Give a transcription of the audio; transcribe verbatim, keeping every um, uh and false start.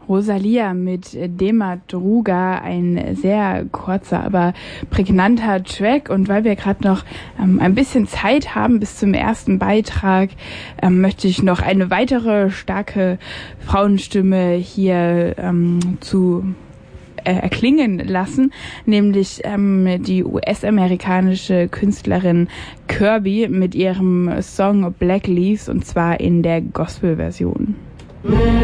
Rosalia mit Demadruga, ein sehr kurzer, aber prägnanter Track. Und weil wir gerade noch ähm, ein bisschen Zeit haben bis zum ersten Beitrag, ähm, möchte ich noch eine weitere starke Frauenstimme hier ähm, zu äh, erklingen lassen, nämlich ähm, die U S-amerikanische Künstlerin Kirby mit ihrem Song Black Leaves, und zwar in der Gospel-Version.